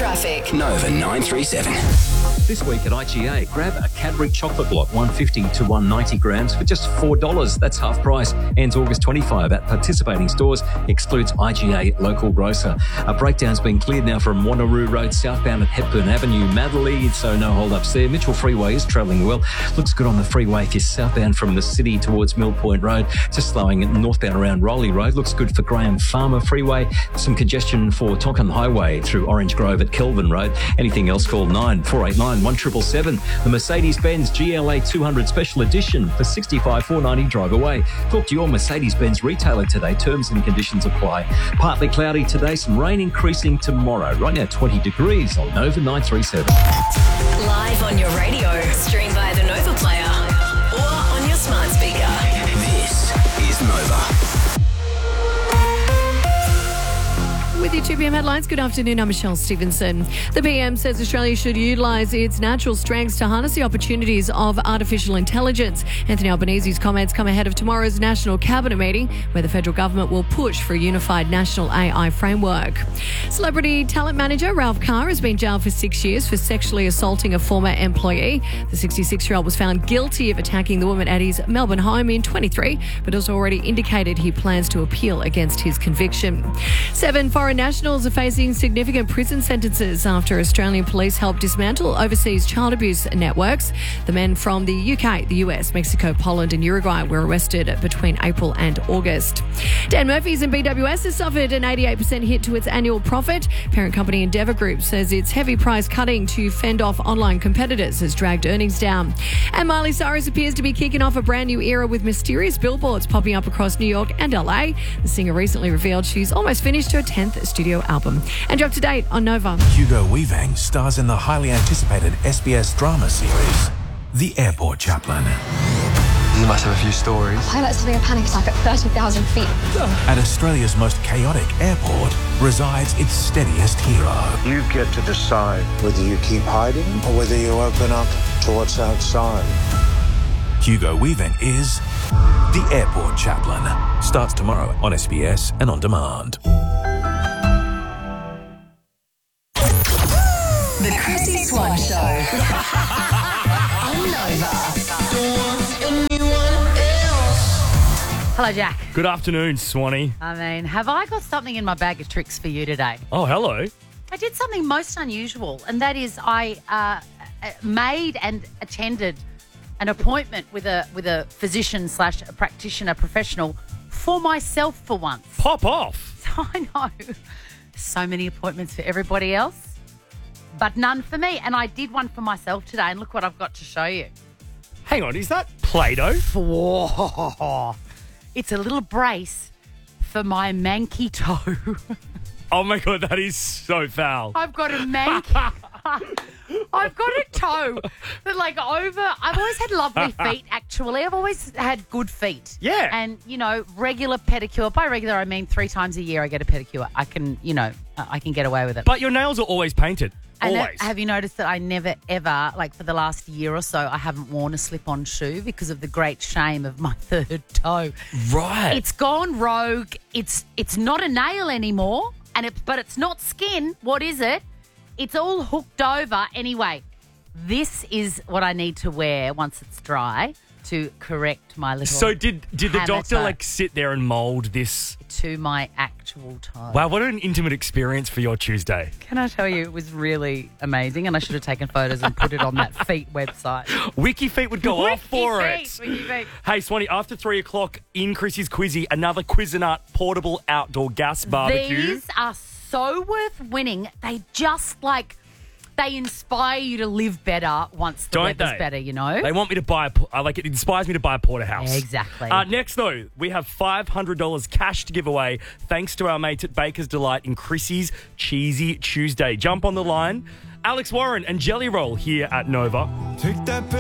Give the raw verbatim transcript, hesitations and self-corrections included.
Traffic. Nova nine three seven. This week at I G A, grab a Cadbury chocolate block, one fifty to one ninety grams for just four dollars. That's half price. Ends August twenty-fifth at participating stores. Excludes I G A local grocer. A breakdown's been cleared now from Wanneroo Road southbound at Hepburn Avenue, Madeley, so no hold-ups there. Mitchell Freeway is travelling well. Looks good on the freeway if you're southbound from the city towards Mill Point Road. Just slowing northbound around Rowley Road. Looks good for Graham Farmer Freeway. Some congestion for Tonkin Highway through Orange Grove at Kelvin Road. Anything else, call nine four eight nine one seven seven. The Mercedes-Benz G L A two hundred Special Edition for sixty-five thousand four hundred ninety. Drive away. Talk to your Mercedes-Benz retailer today. Terms and conditions apply. Partly cloudy today. Some rain increasing tomorrow. Right now, twenty degrees on Nova nine three seven. Live on your radio. Stream via the Nova Player or on your smart speaker. This is Nova. With your two p m headlines, good afternoon, I'm Michelle Stevenson. The P M says Australia should utilise its natural strengths to harness the opportunities of artificial intelligence. Anthony Albanese's comments come ahead of tomorrow's National Cabinet meeting, where the federal government will push for a unified national A I framework. Celebrity talent manager Ralph Carr has been jailed for six years for sexually assaulting a former employee. The sixty-six-year-old was found guilty of attacking the woman at his Melbourne home in twenty-three, but has already indicated he plans to appeal against his conviction. Seven foreign nationals are facing significant prison sentences after Australian police helped dismantle overseas child abuse networks. The men from the U K, the U S, Mexico, Poland and Uruguay were arrested between April and August. Dan Murphy's in B W S has suffered an eighty-eight percent hit to its annual profit. Parent company Endeavour Group says its heavy price cutting to fend off online competitors has dragged earnings down. And Miley Cyrus appears to be kicking off a brand new era with mysterious billboards popping up across New York and L A. The singer recently revealed she's almost finished her tenth studio album. And you're up to date on Nova. Hugo Weaving stars in the highly anticipated S B S drama series, The Airport Chaplain. You must have a few stories. Pilot's having a panic attack at thirty thousand feet. At Australia's most chaotic airport resides its steadiest hero. You get to decide whether you keep hiding or whether you open up to what's outside. Hugo Weaving is The Airport Chaplain. Starts tomorrow on S B S and on demand. The Chrissy Swan Show. On Nova. Hello, Jack. Good afternoon, Swanee. I mean, have I got something in my bag of tricks for you today? Oh, hello. I did something most unusual, and that is I uh, made and attended an appointment with a with a physician slash a practitioner professional for myself for once. Pop off. I know. So many appointments for everybody else, but none for me. And I did one for myself today, and look what I've got to show you. Hang on, is that Play-Doh? Whoa. It's a little brace for my manky toe. Oh, my God, that is so foul. I've got a manky... I've got a toe that, like, over... I've always had lovely feet, actually. I've always had good feet. Yeah. And, you know, regular pedicure. By regular, I mean three times a year I get a pedicure. I can, you know, I can get away with it. But your nails are always painted. And always. have you noticed that I never, ever, like for the last year or so, I haven't worn a slip-on shoe because of the great shame of my third toe. Right. It's gone rogue. It's it's not a nail anymore, and it, but it's not skin. What is it? It's all hooked over. Anyway, this is what I need to wear once it's dry to correct my little So did did the hammer doctor, toe like, sit there and mould this? to my actual toe. Wow, what an intimate experience for your Tuesday. Can I tell you, it was really amazing, and I should have taken photos and put it on that feet website. Wiki Feet would go off for Wiki it. feet, Wiki feet. Hey, Swanee, after three o'clock in Chrissy's Quizzy, another Cuisinart portable outdoor gas barbecue. These are so worth winning. They just, like, they inspire you to live better once the Don't weather's they? better, you know? They want me to buy a, po- uh, like, it inspires me to buy a porterhouse. Yeah, exactly. Uh, next, though, we have five hundred dollars cash to give away thanks to our mate at Baker's Delight in Chrissy's Cheesy Tuesday. Jump on the line. Alex Warren and Jelly Roll here at Nova. Take that